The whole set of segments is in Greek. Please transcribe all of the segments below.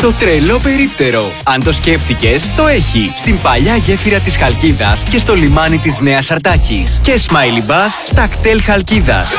στο τρελό περίπτερο. Αν το σκέφτηκες, το έχει στην παλιά γέφυρα της Χαλκίδας και στο λιμάνι της Νέας Αρτάκης. Και Smiley Bus στα κτέλ Χαλκίδας.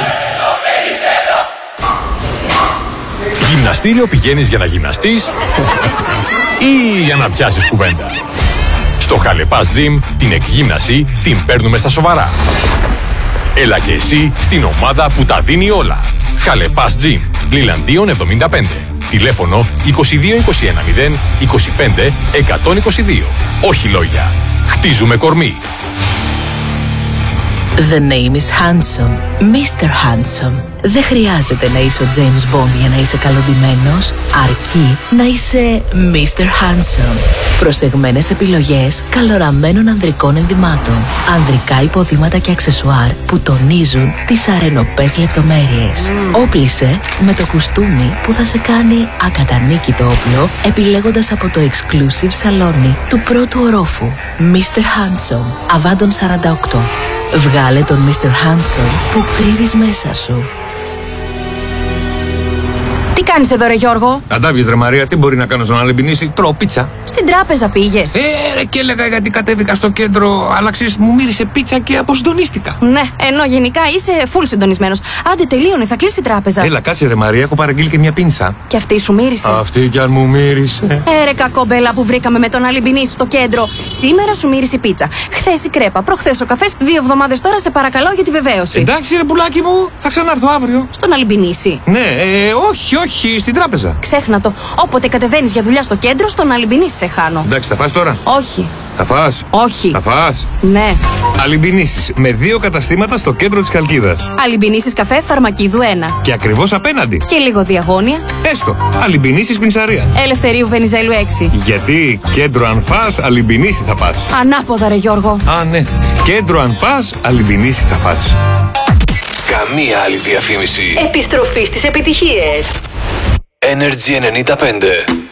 Γυμναστήριο πηγαίνεις για να γυμναστείς ή για να πιάσεις κουβέντα? Στο Χαλεπάς Gym την εκγύμναση την παίρνουμε στα σοβαρά. Έλα και εσύ στην ομάδα που τα δίνει όλα. Χαλεπάς Gym, Λιλαντίων 75. Τηλέφωνο 2221 0 25 122. Όχι λόγια. Χτίζουμε κορμί. The name is Handsome. Mr. Handsome. Δεν χρειάζεται να είσαι ο James Bond για να είσαι καλοντυμένος, αρκεί να είσαι Mr. Handsome. Προσεγμένες επιλογές καλοραμένων ανδρικών ενδυμάτων. Ανδρικά υποδήματα και αξεσουάρ που τονίζουν τις αρενοπές λεπτομέρειες. Όπλισε με το κουστούμι που θα σε κάνει ακατανίκητο όπλο, επιλέγοντας από το exclusive σαλόνι του πρώτου ορόφου. Mr. Handsome, Αβάντων 48. Βγάλε τον Mr. Handsome που κρύβεις μέσα σου. Τι κάνεις εδώ ρε Γιώργο? Αντάβιες ρε Μαρία, τι μπορεί να κάνω στον Αλεμπινίση? Τρώω πίτσα. Στην τράπεζα πήγες? Ρε και έλεγα γιατί κατέβηκα στο κέντρο, αλλά ξέρεις μου μύρισε πίτσα και αποσυντονίστηκα. Ναι, ενώ γενικά είσαι full συντονισμένος. Άντε τελείωνε, θα κλείσει η τράπεζα. Έλα κάτσε ρε Μαρία, έχω παραγγείλει και μια πίνσα. Και αυτή σου μύρισε? Αυτή κι αν μου μύρισε. Ρε κακόμπελα που βρήκαμε με τον Αλεμπινίση στο κέντρο. Σήμερα σου μύρισε η πίτσα. Χθες η κρέπα, προχθές ο καφές, 2 εβδομάδες τώρα σε παρακαλώ για τη βεβαίωση. Εντάξει ρε πουλάκι μου, θα ξανάρθω αύριο. Στον Αλεμπινίση? Ναι, όχι, στην τράπεζα. Ξέχνα το. Όποτε κατεβαίνεις για δουλειά στο κέντρο, στον Αλεμπινίση σε χάνω. Εντάξει, θα φας τώρα? Όχι. Θα φας? Όχι. Θα φας? Ναι. Αλεμπινίσεις με 2 καταστήματα στο κέντρο της Χαλκίδας. Αλεμπινίσεις καφέ, Φαρμακίδου 1. Και ακριβώς απέναντι. Και λίγο διαγώνια. Έστω. Αλεμπινίσεις πινσαρία. Ελευθερίου Βενιζέλου 6. Γιατί κέντρο αν φας, Αλεμπινίση θα πας. Ανάποδα ρε Γιώργο. Α, ναι. Κέντρο αν πας, Αλεμπινίση θα πας. Καμία άλλη διαφήμιση. Επιστροφή στις επιτυχίες. Energy 95.